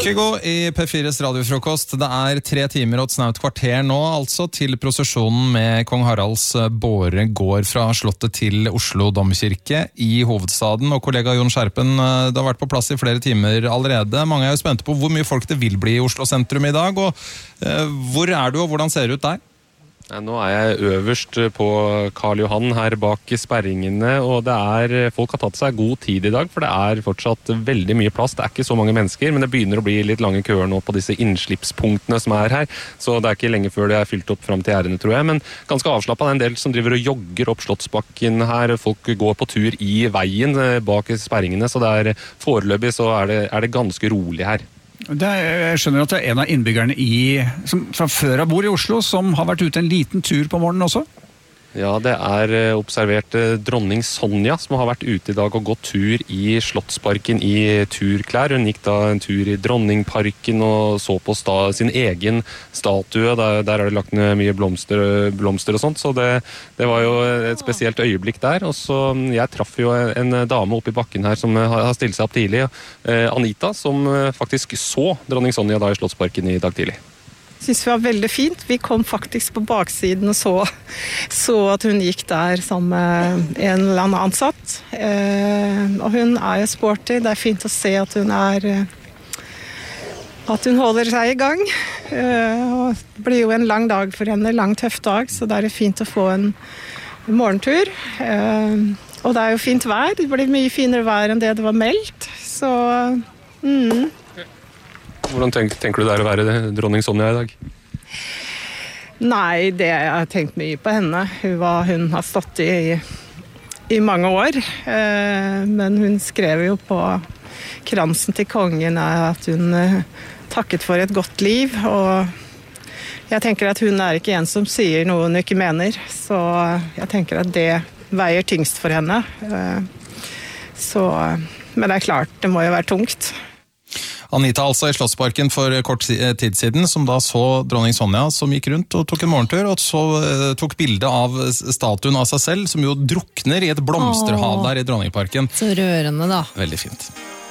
Kygo i P4s radiofrokost. Det 3 timer og et snaut kvarter nå, altså, til prosesjonen med kong Haralds båre går fra slottet til Oslo domkirke i hovedstaden. Og kollega Jon Skjerpen, det har vært på plass i flere timer allerede. Mange er jo spente på hvor mye folk det vil bli i Oslo sentrum i dag. Og hvor du, og hvordan ser det ut der? Nå jeg øverst på Karl Johan her bak sperringene, og folk har tatt seg god tid i dag, for det fortsatt veldig mye plass. Det ikke så mange mennesker, men det begynner å bli litt lange køer nå på disse innslippspunktene som her, så det ikke lenge før det fylt opp frem til gjerdene, tror jeg. Men ganske avslappet, det en del som driver og jogger opp Slottsbakken her. Folk går på tur i veien bak sperringene, så foreløpig så det ganske rolig her. Jeg skjønner at det en av innbyggerne som fra før av bor i Oslo, som har vært ute en liten tur på morgenen også? Ja, det observert dronning Sonja som har vært ute i dag og gått tur i Slottsparken i turklær. Hun gikk da en tur i Dronningparken og så på sin egen statue. Der det lagt ned mye blomster og sånt, så det var jo et spesielt øyeblikk der. Og så jeg traff jo en dame oppe i bakken her som har stilt seg opp tidlig, Anita, som faktisk så dronning Sonja da i Slottsparken i dag tidlig. Jeg synes det var veldig fint. Vi kom faktisk på baksiden og så at hun gikk der sammen med en eller annen ansatt. Og hun jo sporty. Det fint å se at hun holder seg i gang. Og det blir jo en lang dag for henne, en lang tøff dag, så det fint å få en morgentur. Og det jo fint vær. Det blir mye finere vær enn det var meldt. Så Hvordan tenker du det å være dronning Sonja i dag? Nei, jeg har tenkt mye på henne. Hun har stått i mange år. Men hun skrev jo på kransen til kongen at hun takket for et godt liv. Og jeg tenker at hun ikke en som sier noe hun ikke mener. Så jeg tenker at det veier tyngst for henne. Men det klart, det må jo være tungt. Anita altså i Slottsparken for kort tid siden, som da så dronning Sonja som gikk rundt og tok en morgentur, og så tok bilde av statuen av seg selv, som jo drukner i et blomsterhav der i Dronningparken. Så rørende da. Veldig fint.